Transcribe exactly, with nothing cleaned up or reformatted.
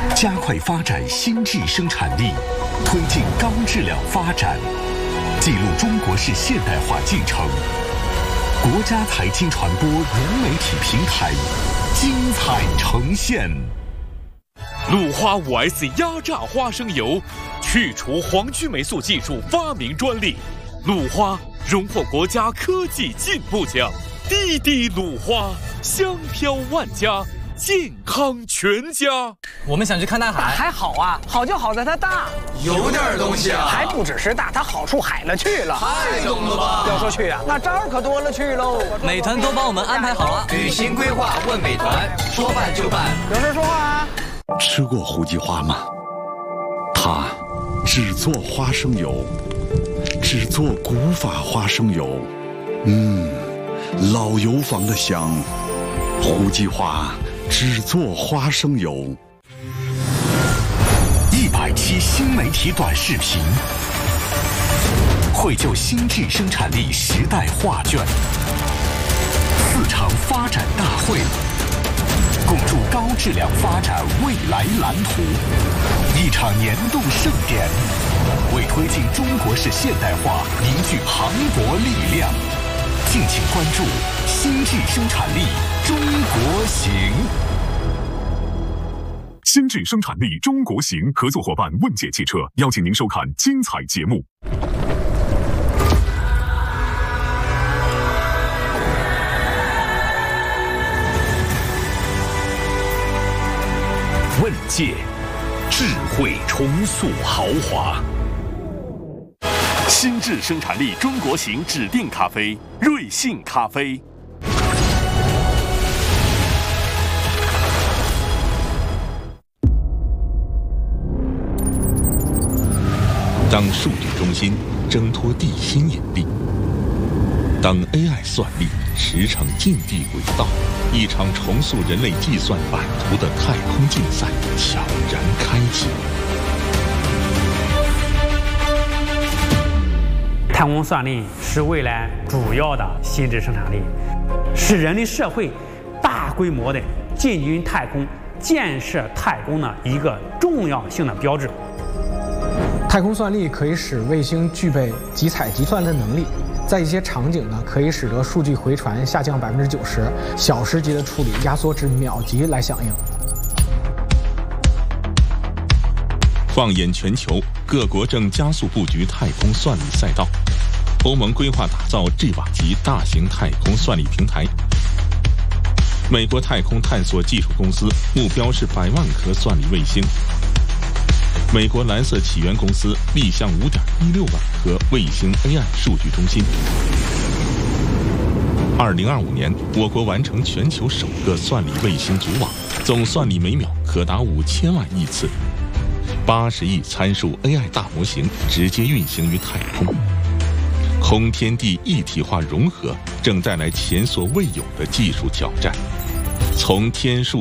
加快发展新质生产力，推进高质量发展，记录中国式现代化进程。国家财经传播融媒体平台精彩呈现。 鲁花 五 S 压榨花生油，去除黄曲霉素技术发明专利。鲁花荣获国家科技进步奖。滴滴鲁花，香飘万家，健康全家。 我们想去看大海， 还好啊，好就好在它大， 有点东西啊， 还不只是大，它好处海了去了， 太懂了吧？ 要说去啊，那招儿可多了去喽。 美团都帮我们安排好了， 旅行规划问美团，说办就办。 有事说话啊。 吃过胡记花吗？它只做花生油，只做古法花生油，嗯，老油坊的香。胡记花只做花生油。 一百期新媒体短视频，绘就新质生产力时代画卷。四场发展大会，共筑高质量发展未来蓝图。一场年度盛典，为推进中国式现代化凝聚磅礴力量。敬请关注新质生产力中国行。 新质生产力中国行合作伙伴问界汽车邀请您收看精彩节目。 问界，智慧重塑豪华。 新质生产力中国行指定咖啡，瑞幸咖啡。 当数据中心挣脱地心引力，当 A I 算力驰骋近地轨道，一场重塑人类计算版图的太空竞赛悄然开启。 太空算力是未来主要的新质生产力，是人类社会大规模的进军太空、建设太空的一个重要性的标志。 太空算力可以使卫星具备集采集算的能力，在一些场景呢，可以使得数据回传下降百分之九十，小时级的处理压缩至秒级来响应。 放眼全球，各国正加速布局太空算力赛道。欧盟规划打造 G 瓦级大型太空算力平台。美国太空探索技术公司目标是百万颗算力卫星。美国蓝色起源公司立项 五点一六万颗卫星 A I 数据中心。二零二五年，我国完成全球首个算力卫星组网，总算力每秒可达五千万亿次，八十亿参数 A I 大模型直接运行于太空。空天地一体化融合正带来前所未有的技术挑战，从天数